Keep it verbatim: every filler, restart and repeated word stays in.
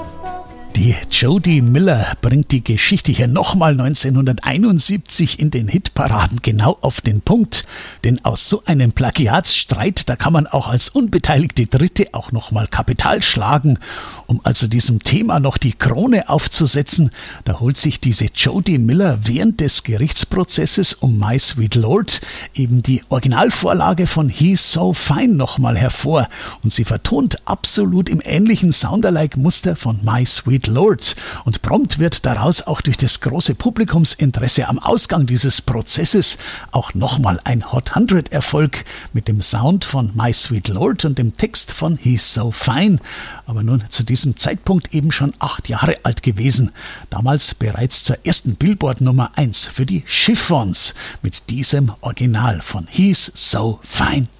Die Jody Miller bringt die Geschichte hier nochmal neunzehnhunderteinundsiebzig in den Hitparaden genau auf den Punkt. Denn aus so einem Plagiatsstreit, da kann man auch als unbeteiligte Dritte auch nochmal Kapital schlagen. Um also diesem Thema noch die Krone aufzusetzen, da holt sich diese Jody Miller während des Gerichtsprozesses um My Sweet Lord eben die Originalvorlage von He's So Fine nochmal hervor. Und sie vertont absolut im ähnlichen Sound-alike-Muster von My Sweet Lord. Und prompt wird daraus auch durch das große Publikumsinteresse am Ausgang dieses Prozesses auch nochmal ein Hot hundred Erfolg mit dem Sound von My Sweet Lord und dem Text von He's So Fine. Aber nun zu diesem Zeitpunkt eben schon acht Jahre alt gewesen. Damals bereits zur ersten Billboard Nummer eins für die Chiffons mit diesem Original von He's So Fine.